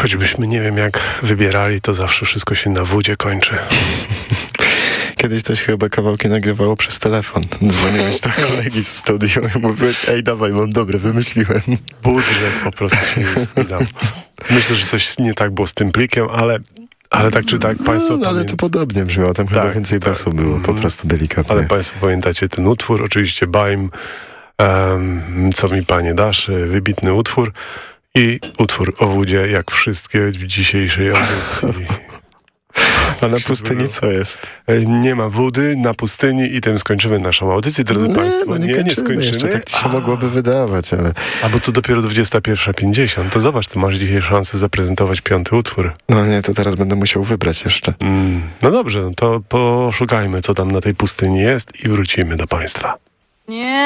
choćbyśmy nie wiem jak wybierali, to zawsze wszystko się na wódzie kończy. Kiedyś coś chyba kawałki nagrywało przez telefon. Dzwoniłeś do kolegi w studiu i mówiłeś, ej dawaj, mam dobre, wymyśliłem. Budżet po prostu się nie spinał. Myślę, że coś nie tak było z tym plikiem, ale tak czy tak państwo... Ale to podobnie brzmiało, tam chyba więcej basu było, po prostu delikatnie. Ale państwo pamiętacie ten utwór, oczywiście Baim, Co mi panie dasz, wybitny utwór i utwór o wódzie, jak wszystkie w dzisiejszej audycji. A na pustyni co jest? Nie ma wody na pustyni i tym skończymy naszą audycję, drodzy państwo. Nie skończymy. Jeszcze tak ci się mogłoby wydawać, ale... A bo to dopiero 21:50. To zobacz, ty masz dzisiaj szansę zaprezentować 5. utwór. No nie, to teraz będę musiał wybrać jeszcze. No dobrze, to poszukajmy, co tam na tej pustyni jest i wrócimy do państwa. Nie.